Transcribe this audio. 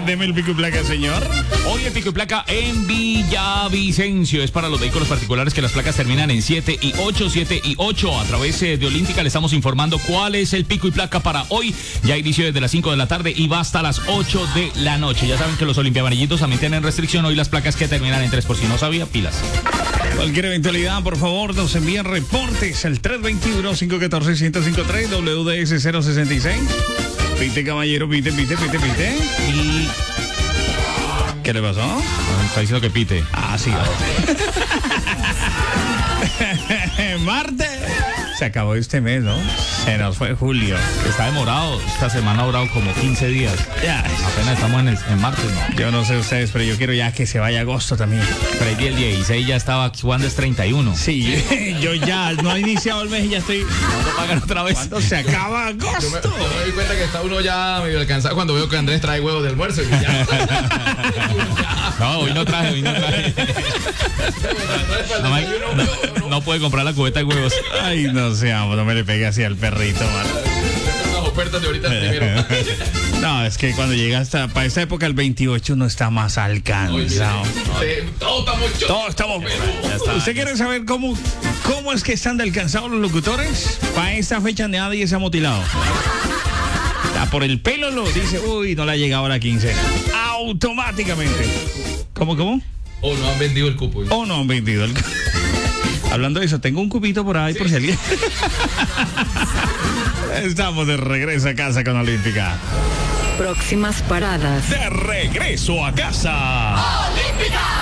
Deme el pico y placa, señor. Hoy el pico y placa en Villavicencio. Es para los vehículos particulares que las placas terminan en 7 y 8, 7 y 8. A través de Olímpica le estamos informando cuál es el pico y placa para hoy. Ya inició desde las 5 de la tarde y va hasta las 8 de la noche. Ya saben que los olimpiamarillitos también tienen restricción. Hoy las placas que terminan en 3, por si no sabía, pilas. Cualquier eventualidad, por favor, nos envían reportes al 321-514-1053, WDS 066. Pite, caballero, pite. Y... ¿Qué le pasó? está diciendo que pite. Ah, sí. Martes. Se acabó este mes, ¿no? Se nos fue julio. Está demorado. Esta semana ha durado como 15 días. Ya. Apenas estamos en martes, ¿no? Yo no sé ustedes, pero yo quiero ya que se vaya agosto también. Freddy el 16 ya estaba, ¿cuándo es 31? Sí, yo ya no he iniciado el mes y ya estoy... ¿Cuándo pagan otra vez? ¿Cuándo se acaba agosto? Yo me doy cuenta que está uno ya medio alcanzado cuando veo que Andrés trae huevos de almuerzo. Y ya. No, hoy no traje. No puede comprar la cubeta de huevos. Ay, no seamos, no me le pegue así al perrito, man. Las ofertas de ahorita primero. No, es que cuando llega para esta época el 28 no está más alcanzado. Todos estamos. ¿Usted quiere saber cómo es que están de alcanzados los locutores? Para esta fecha nadie se ha mutilado. Por el pelo lo dice, uy, no le ha llegado a la quincena. Automáticamente. ¿Cómo? O no han vendido el cupo. O no han vendido el cupo. Hablando de eso, tengo un cupito por ahí, por si alguien... Estamos de regreso a casa con Olímpica. Próximas paradas. De regreso a casa. Olímpica.